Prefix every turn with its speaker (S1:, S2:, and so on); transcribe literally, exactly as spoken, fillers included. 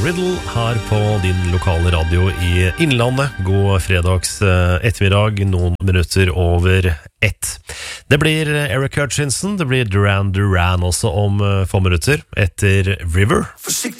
S1: Riddle her på din lokale radio i Innlandet. God fredags ettermiddag, noen minutter over ett. Det blir Eric Hutchinson, det blir Duran Duran også om få minutter etter River.
S2: Forsiktig